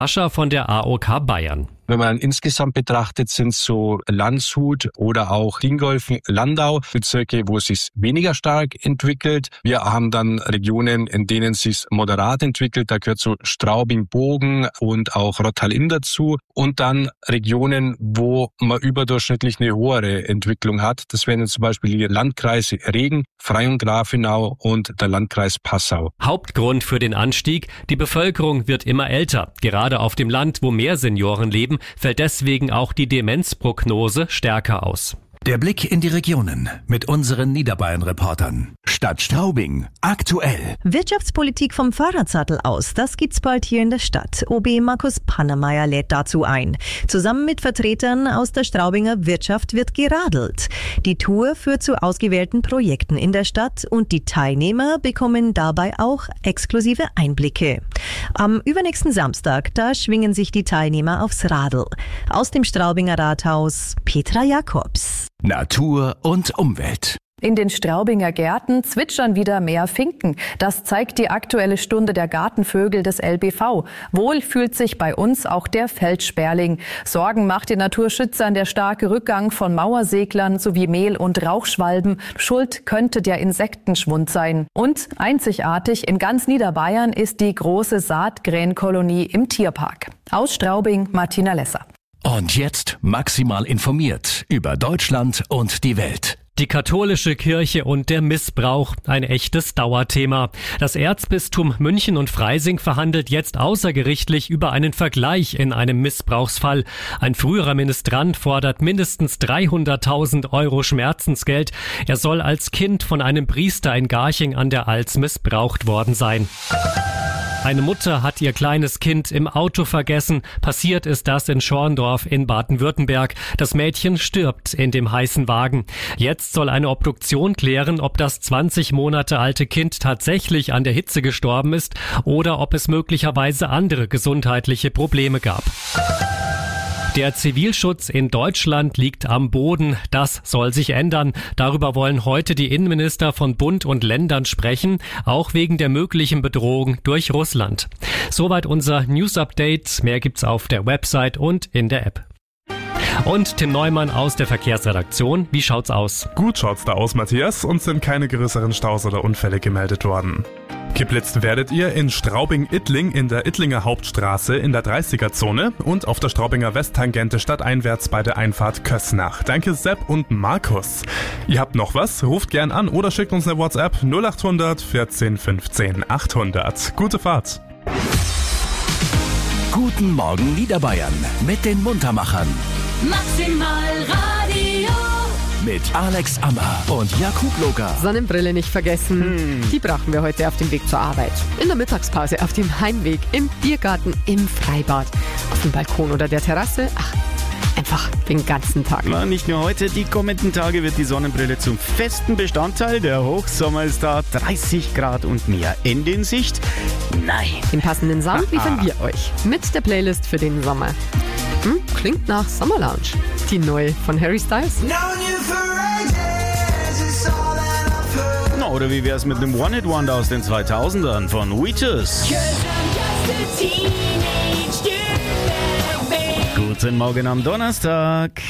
Ascher von der AOK Bayern. Wenn man insgesamt betrachtet, sind so Landshut oder auch Dingolfing, Landau Bezirke, wo es sich weniger stark entwickelt. Wir haben dann Regionen, in denen es sich moderat entwickelt. Da gehört so Straubing, Bogen und auch Rottal-Inn dazu. Und dann Regionen, wo man überdurchschnittlich eine höhere Entwicklung hat. Das wären zum Beispiel die Landkreise Regen, Freyung, Grafenau und der Landkreis Passau. Hauptgrund für den Anstieg: die Bevölkerung wird immer älter. Gerade auf dem Land, wo mehr Senioren leben, fällt deswegen auch die Demenzprognose stärker aus. Der Blick in die Regionen mit unseren Niederbayern-Reportern. Stadt Straubing aktuell. Wirtschaftspolitik vom Fahrradsattel aus, das gibt's bald hier in der Stadt. OB Markus Pannemeyer lädt dazu ein. Zusammen mit Vertretern aus der Straubinger Wirtschaft wird geradelt. Die Tour führt zu ausgewählten Projekten in der Stadt und die Teilnehmer bekommen dabei auch exklusive Einblicke. Am übernächsten Samstag, da schwingen sich die Teilnehmer aufs Radl. Aus dem Straubinger Rathaus, Petra Jakobs. Natur und Umwelt. In den Straubinger Gärten zwitschern wieder mehr Finken. Das zeigt die Aktuelle Stunde der Gartenvögel des LBV. Wohl fühlt sich bei uns auch der Feldsperling. Sorgen macht den Naturschützern der starke Rückgang von Mauerseglern sowie Mehl- und Rauchschwalben. Schuld könnte der Insektenschwund sein. Und einzigartig in ganz Niederbayern ist die große Saatgränkolonie im Tierpark. Aus Straubing, Martina Lesser. Und jetzt maximal informiert über Deutschland und die Welt. Die katholische Kirche und der Missbrauch, ein echtes Dauerthema. Das Erzbistum München und Freising verhandelt jetzt außergerichtlich über einen Vergleich in einem Missbrauchsfall. Ein früherer Ministrant fordert mindestens 300.000 Euro Schmerzensgeld. Er soll als Kind von einem Priester in Garching an der Alz missbraucht worden sein. Eine Mutter hat ihr kleines Kind im Auto vergessen. Passiert ist das in Schorndorf in Baden-Württemberg. Das Mädchen stirbt in dem heißen Wagen. Jetzt soll eine Obduktion klären, ob das 20 Monate alte Kind tatsächlich an der Hitze gestorben ist oder ob es möglicherweise andere gesundheitliche Probleme gab. Der Zivilschutz in Deutschland liegt am Boden. Das soll sich ändern. Darüber wollen heute die Innenminister von Bund und Ländern sprechen, auch wegen der möglichen Bedrohung durch Russland. Soweit unser News-Update. Mehr gibt's auf der Website und in der App. Und Tim Neumann aus der Verkehrsredaktion. Wie schaut's aus? Gut schaut's da aus, Matthias, und sind keine größeren Staus oder Unfälle gemeldet worden. Geblitzt werdet ihr in Straubing-Ittling in der Ittlinger Hauptstraße in der 30er-Zone und auf der Straubinger Westtangente stadteinwärts bei der Einfahrt Kössnach. Danke Sepp und Markus. Ihr habt noch was? Ruft gern an oder schickt uns eine WhatsApp 0800 14 15 800. Gute Fahrt. Guten Morgen Niederbayern mit den Muntermachern. Maximal Radio. Mit Alex Ammer und Jakub Loga. Sonnenbrille nicht vergessen. Die brauchen wir heute auf dem Weg zur Arbeit. In der Mittagspause, auf dem Heimweg, im Biergarten, im Freibad, auf dem Balkon oder der Terrasse. Ach, einfach den ganzen Tag. Na, nicht nur heute, die kommenden Tage wird die Sonnenbrille zum festen Bestandteil. Der Hochsommer ist da, 30 Grad und mehr. Ende in Sicht? Nein. Den passenden Sound liefern wir euch mit der Playlist für den Sommer. Klingt nach Summer Lounge. Die neue von Harry Styles. Na, oder wie wär's mit einem One-Hit-Wonder aus den 2000ern von Wheatus? Guten Morgen am Donnerstag.